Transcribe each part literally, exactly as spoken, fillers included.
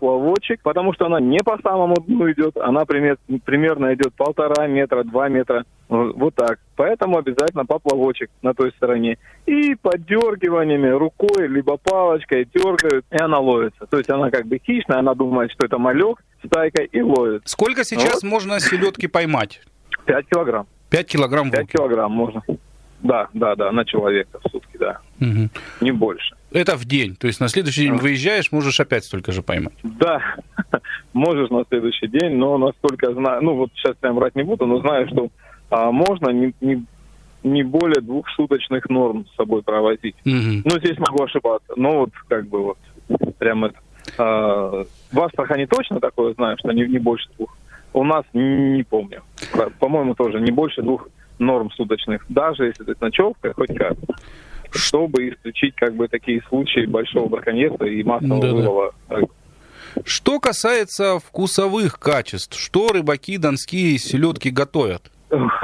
поплавочек, потому что она не по самому дну идет, она пример, примерно идет полтора метра, два метра, вот так. Поэтому обязательно поплавочек на той стороне. И поддергиваниями рукой, либо палочкой дергают, и она ловится. То есть она как бы хищная, она думает, что это малек, стайка, и ловит. Сколько сейчас вот можно селедки поймать? Пять килограмм. Пять килограмм в руки? Пять килограмм можно. Да, да, да, на человека в сутки, да. Угу. Не больше. Это в день? То есть на следующий день выезжаешь, можешь опять столько же поймать? Да, можешь на следующий день, но насколько знаю, ну вот сейчас прям брать не буду, но знаю, что а, можно не, не, не более двух суточных норм с собой провозить. Угу. Ну, здесь могу ошибаться, но вот как бы вот прям это... А, в Астрахани точно такое знаю, что не, не больше двух. У нас не, не помню. По-моему, тоже не больше двух норм суточных, даже если это ночевка, хоть как, чтобы исключить как бы такие случаи большого браконьерства и массового Да-да. вылова. Что касается вкусовых качеств, что рыбаки донские селедки готовят?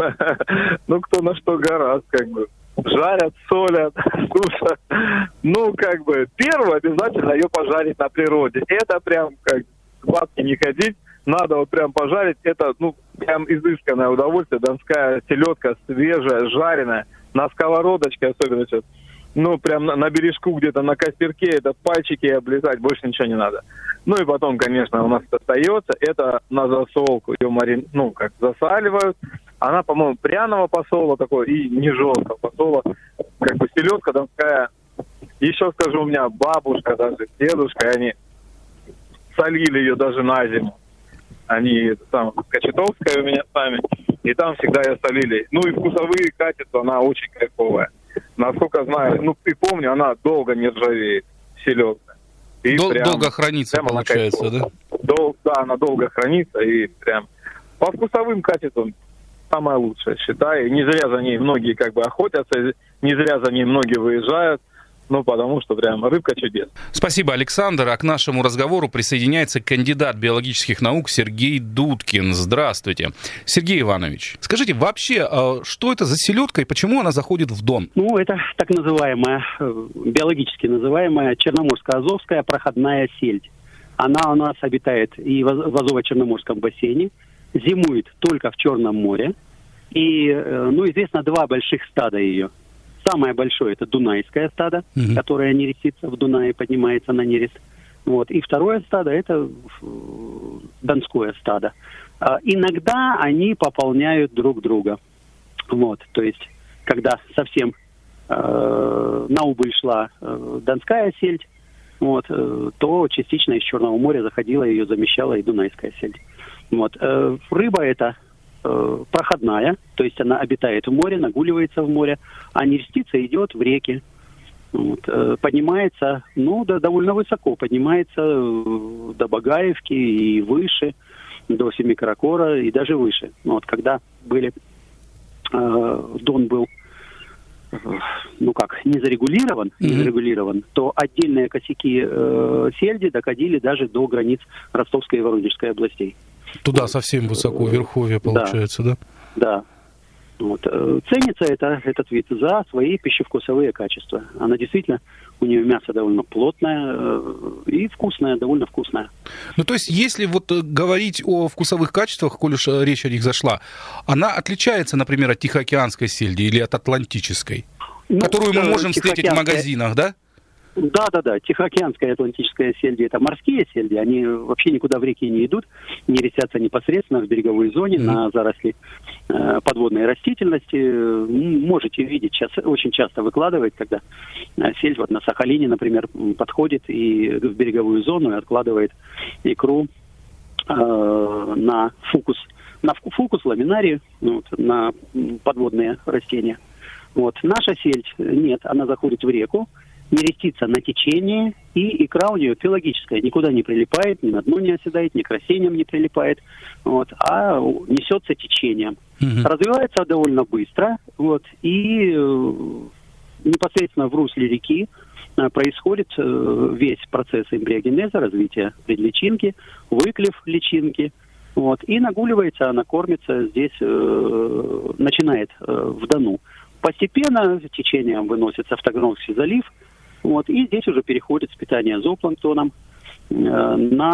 Ну, кто на что гораст, как бы. Жарят, солят, сушат. Ну, как бы, первое, обязательно ее пожарить на природе. Это прям, как, к бабке не ходить. Надо вот прям пожарить. Это, ну, прям изысканное удовольствие. Донская селедка свежая, жареная, на сковородочке особенно сейчас. Ну, прям на, на бережку где-то, на костерке, это пальчики облизать, больше ничего не надо. Ну, и потом, конечно, у нас остается, это на засолку. Ее марин, ну, как засаливают. Она, по-моему, пряного посола такой и не жесткого посола. Как бы селедка донская. Еще скажу, у меня бабушка, даже дедушка, они солили ее даже на зиму. Они там Кочетовская у меня с нами, и там всегда ее солили. Ну и вкусовые качества, она очень кайфовая. Насколько знаю, ну и помню, она долго не ржавеет, селедка. И Дол- прям, долго хранится, прям получается, да? Дол- да, она долго хранится, и прям по вкусовым качествам самая лучшая, считаю. Не зря за ней многие как бы охотятся, не зря за ней многие выезжают. Ну, потому что прям рыбка чудес. Спасибо, Александр. А к нашему разговору присоединяется кандидат биологических наук Сергей Дудкин. Здравствуйте. Сергей Иванович, скажите, вообще, что это за селедка и почему она заходит в Дон? Ну, это так называемая, биологически называемая черноморско-азовская проходная сельдь. Она у нас обитает и в Азово-Черноморском бассейне, зимует только в Черном море. И, ну, известно два больших стада ее. Самое большое – это дунайское стадо, угу. которое нерестится в Дунае, поднимается на нерест. Вот. И второе стадо – это донское стадо. А, иногда они пополняют друг друга. Вот. То есть, когда совсем э, на убыль шла э, донская сельдь, вот, э, то частично из Черного моря заходила, ее замещала и дунайская сельдь. Вот. Э, рыба эта проходная, то есть она обитает в море, нагуливается в море, а нерестица идет в реки. Вот, поднимается, ну, да, довольно высоко, поднимается до Багаевки и выше, до Семикаракора и даже выше. Вот, когда были, э, Дон был, э, ну как, не зарегулирован, mm-hmm. не зарегулирован, то отдельные косяки э, сельди доходили даже до границ Ростовской и Воронежской областей. Туда совсем высоко, верховье получается, да? Да. да. Вот. Ценится это, этот вид за свои пищевкусовые качества. Она действительно, у нее мясо довольно плотное и вкусное, довольно вкусное. Ну, то есть, если вот говорить о вкусовых качествах, коль уж речь о них зашла, она отличается, например, от тихоокеанской сельди или от атлантической, ну, которую мы можем встретить в магазинах, да? Да, да, да. Тихоокеанская и атлантическая сельди – это морские сельди. Они вообще никуда в реки не идут, не растятся непосредственно в береговой зоне, mm-hmm. на заросли э, подводной растительности. Можете видеть, сейчас очень часто выкладывает, когда сельдь вот на Сахалине, например, подходит и в береговую зону и откладывает икру э, на фукус, на фукус, ламинарию, вот, на подводные растения. Вот. Наша сельдь нет, она заходит в реку, нерестится на течение, и икра у нее пелагическая, никуда не прилипает, ни на дно не оседает, ни к растениям не прилипает, вот, а несется течением. Угу. Развивается довольно быстро, вот, и э, непосредственно в русле реки э, происходит э, весь процесс эмбриогенеза, развития предличинки, выклев личинки, вот, и нагуливается, она кормится здесь, э, начинает э, в Дону. Постепенно течением выносится в Таганрогский залив, вот, и здесь уже переходит с питания зоопланктоном э, на